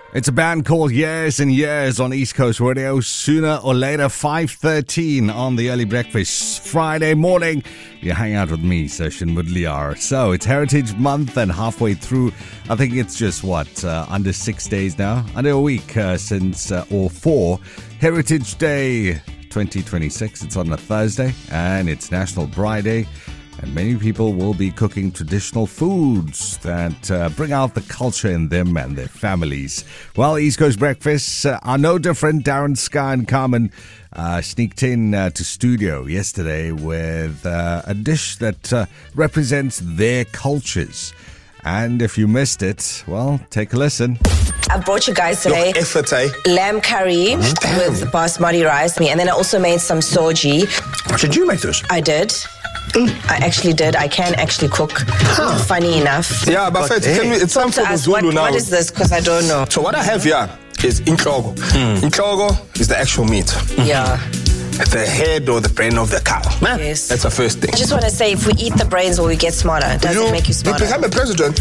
It's a band called Years and Years on East Coast Radio. Sooner or later, 5:13 on the Early Breakfast. Friday morning, you hang out with me, Session Mudliar. So it's Heritage Month and halfway through. I think it's just, under 6 days now? Under a week or 4. Heritage Day 2026. It's on a Thursday and it's National Braai Day. And many people will be cooking traditional foods that bring out the culture in them and their families. Well, East Coast Breakfasts are no different. Darren, Sky and Carmen sneaked in to studio yesterday with a dish that represents their cultures. And if you missed it, well, take a listen. I brought you guys today lamb curry with basmati rice. And then I also made some soji. Did you make this? I did. I actually did. I can actually cook. Funny enough. Yeah, but tell me, it's time for the Zulu now. What is this? Because I don't know. So what I have here is inkogo. Inkogo is the actual meat. Yeah. The head or the brain of the cow. Yes. That's the first thing. I just want to say, if we eat the brains, will we get smarter? Does it make you smarter? You become a president.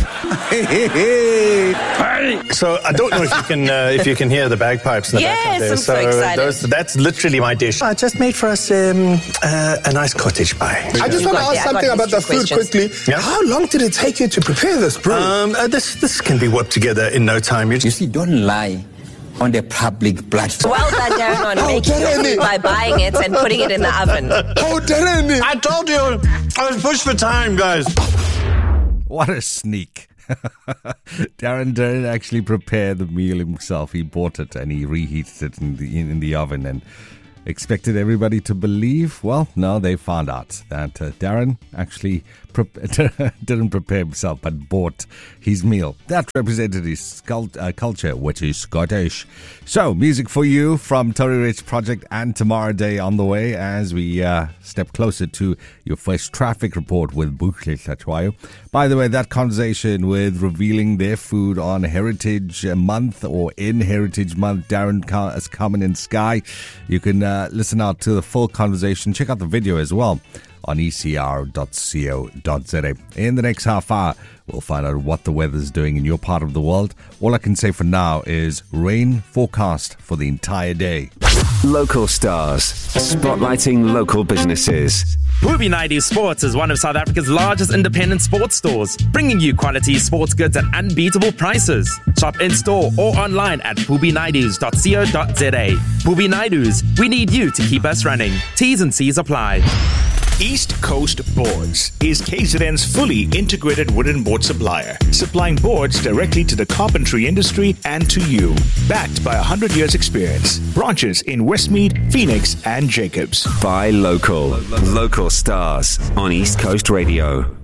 So I don't know if you can hear the bagpipes in the background there. I'm so excited. That's literally my dish. I just made for us a nice cottage pie. I just want to ask something about the food quickly. Yeah? How long did it take you to prepare this, bro? This can be whipped together in no time. You see, don't lie on the public platform. Well done, Darren, on making it by buying it and putting it in the oven. Oh, Darren! I told you, I was pushed for time, guys. What a sneak. Darren didn't actually prepare the meal himself. He bought it and he reheated it in the oven and expected everybody to believe. Well, no, they found out that Darren actually didn't prepare himself but bought his meal. That represented his culture, which is Scottish. So, music for you from Tory Rich Project and Tomorrow Day on the way as we step closer to your first traffic report with Buhle Hlachwayo. By the way, that conversation with revealing their food on Heritage Month or in Heritage Month, Darren, Carmen and Sky. You can listen out to the full conversation. Check out the video as well on ecr.co.za. In the next half hour, we'll find out what the weather's doing in your part of the world. All I can say for now is rain forecast for the entire day. Local stars, spotlighting local businesses. Booby Naidu Sports is one of South Africa's largest independent sports stores, bringing you quality sports goods at unbeatable prices. Shop in-store or online at boobynaidus.co.za. Booby Naidus, we need you to keep us running. T's and C's apply. East Coast Boards is KZN's fully integrated wooden board supplier, supplying boards directly to the carpentry industry and to you. Backed by 100 years experience. Branches in Westmead, Phoenix and Jacobs. Buy local. Local stars on East Coast Radio.